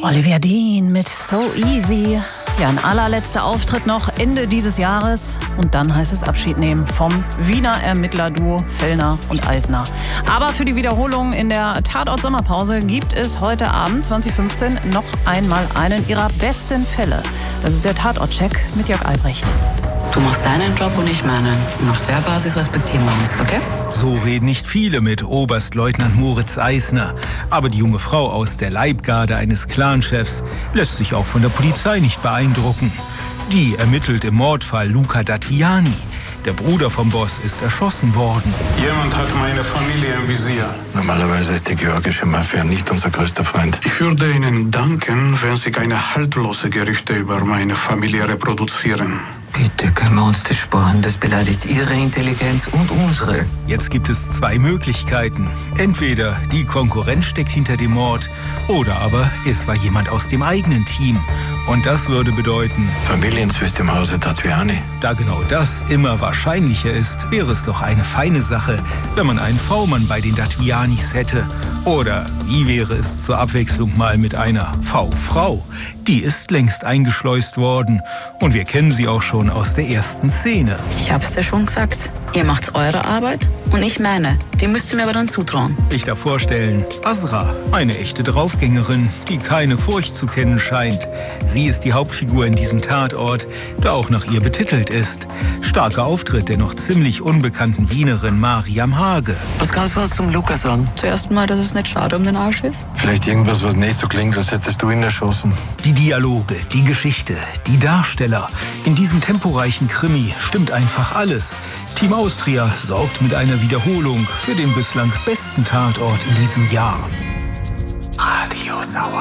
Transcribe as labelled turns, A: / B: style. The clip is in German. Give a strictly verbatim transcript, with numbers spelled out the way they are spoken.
A: Olivia Dean mit So Easy. Ja, ein allerletzter Auftritt noch Ende dieses Jahres. Und dann heißt es Abschied nehmen vom Wiener Ermittlerduo Fellner und Eisner. Aber für die Wiederholung in der Tatort-Sommerpause gibt es heute Abend zwanzig fünfzehn noch einmal einen ihrer besten Fälle. Das ist der Tatort-Check mit Jörg Albrecht.
B: Du machst deinen Job und ich meinen. Und auf der Basis respektieren wir uns, okay?
C: So reden nicht viele mit Oberstleutnant Moritz Eisner. Aber die junge Frau aus der Leibgarde eines Clanchefs lässt sich auch von der Polizei nicht beeindrucken. Die ermittelt im Mordfall Luca Datviani. Der Bruder vom Boss ist erschossen worden.
D: Jemand hat meine Familie im Visier.
E: Normalerweise ist die georgische Mafia nicht unser größter Freund.
D: Ich würde Ihnen danken, wenn Sie keine haltlose Gerüchte über meine Familie reproduzieren.
F: Bitte können wir uns das sparen. Das beleidigt Ihre Intelligenz und unsere.
C: Jetzt gibt es zwei Möglichkeiten. Entweder die Konkurrenz steckt hinter dem Mord oder aber es war jemand aus dem eigenen Team. Und das würde bedeuten...
E: Familienzwist im Hause Datviani.
C: Da genau das immer wahrscheinlicher ist, wäre es doch eine feine Sache, wenn man einen V-Mann bei den Datvianis hätte. Oder wie wäre es zur Abwechslung mal mit einer V-Frau? Die ist längst eingeschleust worden. Und wir kennen sie auch schon aus der ersten Szene.
B: Ich hab's dir schon gesagt. Ihr macht eure Arbeit und ich meine. Die müsst ihr mir aber dann zutrauen.
C: Ich darf vorstellen, Asra, eine echte Draufgängerin, die keine Furcht zu kennen scheint. Sie ist die Hauptfigur in diesem Tatort, der auch nach ihr betitelt ist. Starker Auftritt der noch ziemlich unbekannten Wienerin Mariam Hage.
F: Was kannst du uns zum Luca sagen?
B: Zuerst mal, dass es nicht schade um den Arsch ist.
E: Vielleicht irgendwas, was nicht so klingt, als hättest du ihn erschossen.
C: Die Dialoge, die Geschichte, die Darsteller. In diesem temporeichen Krimi stimmt einfach alles. Team Austria sorgt mit einer Wiederholung für den bislang besten Tatort in diesem Jahr.
E: Radio Sauer.